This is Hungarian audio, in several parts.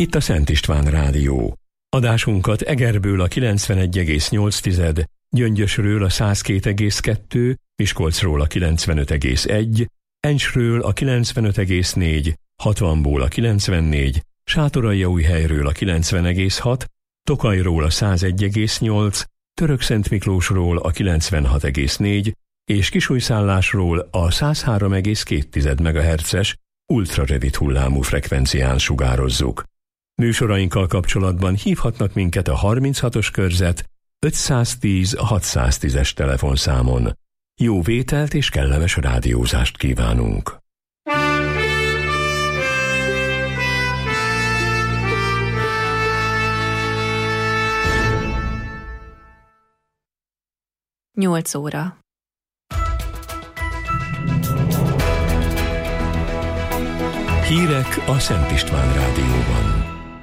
Itt a Szent István Rádió. Adásunkat Egerből a 91,8, Gyöngyösről a 102,2, Miskolcról a 95,1, Encsről a 95,4, Hatvanból a 94, Sátoraljaújhelyről a 90,6, Tokajról a 101,8, Törökszentmiklósról a 96,4 és Kisújszállásról a 103,2 MHz-es ultrarövid hullámú frekvencián sugározzuk. Műsorainkkal kapcsolatban hívhatnak minket a 36-os körzet 510 610-es telefonszámon. Jó vételt és kellemes rádiózást kívánunk! Nyolc óra. Hírek a Szent István Rádióban.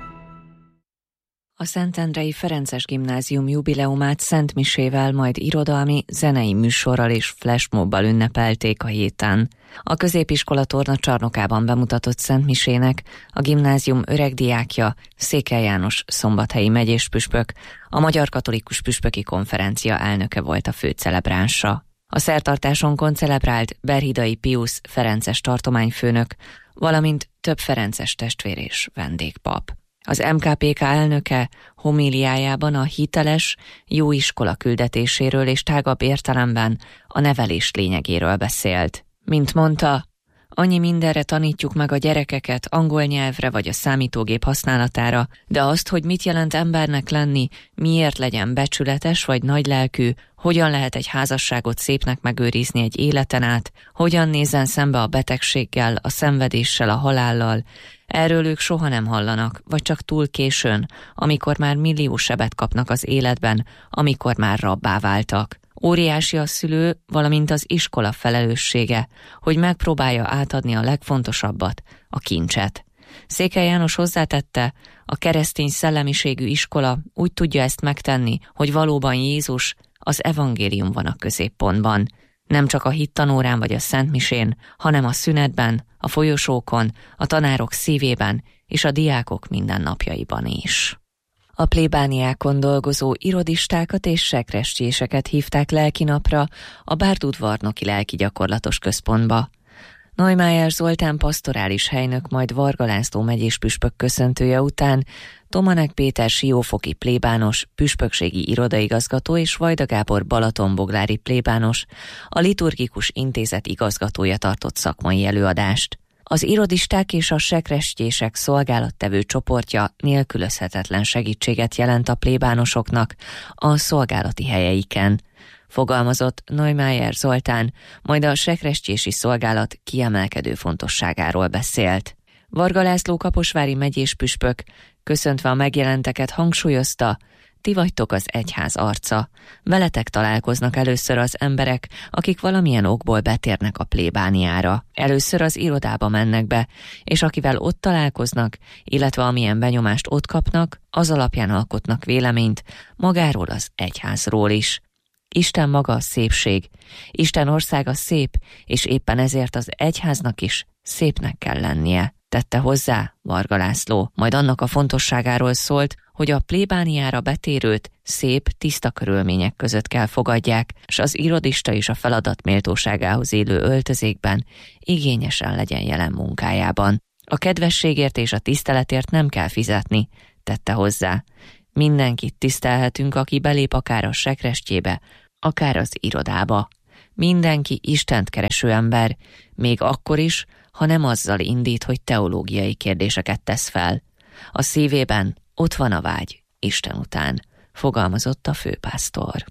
A Szentendrei Ferences Gimnázium jubileumát szentmisével, majd irodalmi, zenei műsorral és flashmobbal ünnepelték a héten. A középiskola tornacsarnokában bemutatott szentmisének a gimnázium öregdiákja, Székely János szombathelyi megyéspüspök, a Magyar Katolikus Püspöki Konferencia elnöke volt a főcelebránsa. A szertartáson koncelebrált Berhidai Piusz ferences tartományfőnök, valamint több ferences testvér és vendégpap. Az MKPK elnöke homíliájában a hiteles, jó iskola küldetéséről és tágabb értelemben a nevelés lényegéről beszélt. Mint mondta, annyi mindenre tanítjuk meg a gyerekeket, angol nyelvre vagy a számítógép használatára, de azt, hogy mit jelent embernek lenni, miért legyen becsületes vagy nagylelkű, hogyan lehet egy házasságot szépnek megőrizni egy életen át, hogyan nézzen szembe a betegséggel, a szenvedéssel, a halállal, erről ők soha nem hallanak, vagy csak túl későn, amikor már millió sebet kapnak az életben, amikor már rabbá váltak. Óriási a szülő, valamint az iskola felelőssége, hogy megpróbálja átadni a legfontosabbat, a kincset. Székely János hozzátette, a keresztény szellemiségű iskola úgy tudja ezt megtenni, hogy valóban Jézus, az evangélium van a középpontban. Nem csak a hittanórán vagy a szentmisén, hanem a szünetben, a folyosókon, a tanárok szívében és a diákok mindennapjaiban is. A plébániákon dolgozó irodistákat és sekrestyéseket hívták lelkinapra a Bárdudvarnoki Lelkigyakorlatos Központba. Neumayer Zoltán pastorális helynök, majd Varga László megyéspüspök köszöntője után Tomanek Péter siófoki plébános, püspökségi irodaigazgató és Vajda Gábor balatonboglári plébános, a liturgikus intézet igazgatója tartott szakmai előadást. Az irodisták és a sekrestyések szolgálattevő csoportja nélkülözhetetlen segítséget jelent a plébánosoknak a szolgálati helyeiken, fogalmazott Neumayer Zoltán, majd a sekrestyési szolgálat kiemelkedő fontosságáról beszélt. Varga László kaposvári megyéspüspök köszöntve a megjelenteket hangsúlyozta, ti vagytok az egyház arca. Veletek találkoznak először az emberek, akik valamilyen okból betérnek a plébániára. Először az irodába mennek be, és akivel ott találkoznak, illetve amilyen benyomást ott kapnak, az alapján alkotnak véleményt magáról az egyházról is. Isten maga a szépség, Isten országa szép, és éppen ezért az egyháznak is szépnek kell lennie, tette hozzá Varga László, majd annak a fontosságáról szólt, hogy a plébániára betérőt szép, tiszta körülmények között kell fogadják, s az irodista is a feladat méltóságához élő öltözékben igényesen legyen jelen munkájában. A kedvességért és a tiszteletért nem kell fizetni, tette hozzá. Mindenkit tisztelhetünk, aki belép akár a sekrestyébe, akár az irodába. Mindenki Istent kereső ember, még akkor is, ha nem azzal indít, hogy teológiai kérdéseket tesz fel. A szívében ott van a vágy Isten után, fogalmazott a főpásztor.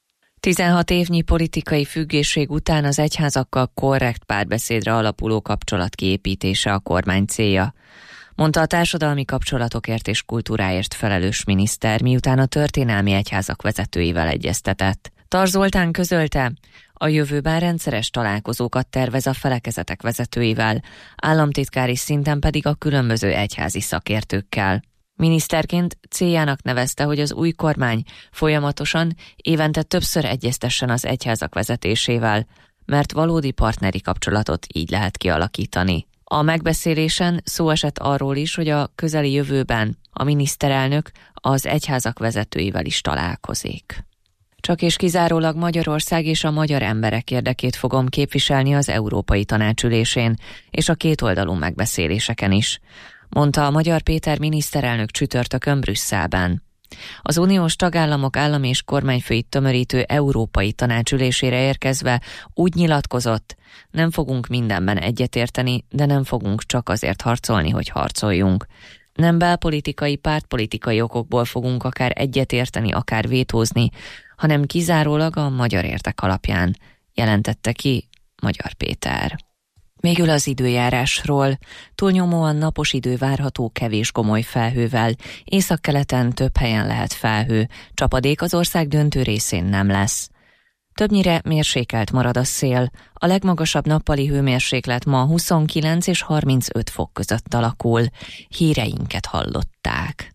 16 évnyi politikai függőség után az egyházakkal korrekt párbeszédre alapuló kapcsolat kiépítése a kormány célja, mondta a társadalmi kapcsolatokért és kultúráért felelős miniszter, miután a történelmi egyházak vezetőivel egyeztetett. Tar Zoltán közölte, a jövőben rendszeres találkozókat tervez a felekezetek vezetőivel, államtitkári szinten pedig a különböző egyházi szakértőkkel. Miniszterként céljának nevezte, hogy az új kormány folyamatosan, évente többször egyeztessen az egyházak vezetésével, mert valódi partneri kapcsolatot így lehet kialakítani. A megbeszélésen szó esett arról is, hogy a közeli jövőben a miniszterelnök az egyházak vezetőivel is találkozik. Csak és kizárólag Magyarország és a magyar emberek érdekét fogom képviselni az Európai Tanács ülésén és a kétoldalú megbeszéléseken is, mondta a Magyar Péter miniszterelnök csütörtökön Brüsszelben. Az uniós tagállamok állam- és kormányfőit tömörítő Európai Tanács ülésére érkezve úgy nyilatkozott, nem fogunk mindenben egyetérteni, de nem fogunk csak azért harcolni, hogy harcoljunk. Nem belpolitikai, pártpolitikai okokból fogunk akár egyetérteni, akár vétózni, hanem kizárólag a magyar érdek alapján, jelentette ki Magyar Péter. Végül az időjárásról. Túlnyomóan napos idő várható kevés gomoly felhővel, északkeleten több helyen lehet felhő, csapadék az ország döntő részén nem lesz. Többnyire mérsékelt marad a szél, a legmagasabb nappali hőmérséklet ma 29 és 35 fok között alakul. Híreinket hallották.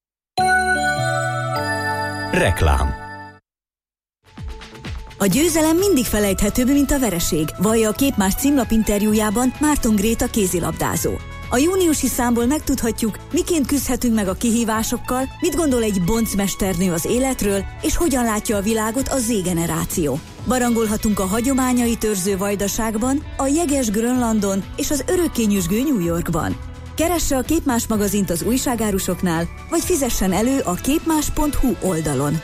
Reklám. A győzelem mindig felejthetőbb, mint a vereség, vallja a Képmás címlap interjújában Márton Gréta kézilabdázó. A júniusi számból megtudhatjuk, miként küzdhetünk meg a kihívásokkal, mit gondol egy boncmesternő az életről, és hogyan látja a világot a Z-generáció. Barangolhatunk a hagyományait őrző Vajdaságban, a jeges Grönlandon és az örökkényüzsgő New Yorkban. Keresse a Képmás magazint az újságárusoknál, vagy fizessen elő a képmás.hu oldalon.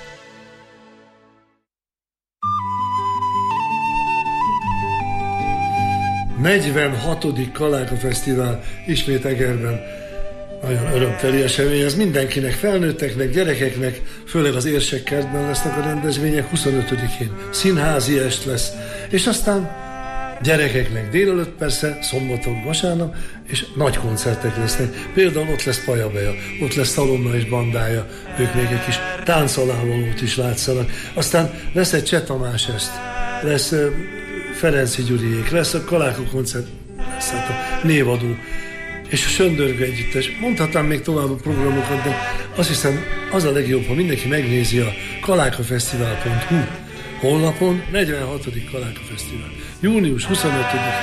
46. Kaláka Fesztivál ismét Egerben. Nagyon örömteli esemény, ez mindenkinek, felnőtteknek, gyerekeknek, főleg az Érsekkertben lesznek a rendezvények, 25-én színházi est lesz, és aztán gyerekeknek délelőtt persze, szombaton, vasárnap, és nagy koncertek lesznek. Például ott lesz Paja Beja, ott lesz Szalonna és bandája, ők még egy kis táncalávalót is látszanak. Aztán lesz egy Cseh Tamás est, lesz Ferenci Gyuriék, lesz a Kaláka koncert, lesz hát a névadó, és a Söndörgő együttes. Mondhatnám még tovább a programokat, de azt hiszem az a legjobb, ha mindenki megnézi a kalákafesztivál.hu honlapon, 46. Kaláka Fesztivál. Június 25.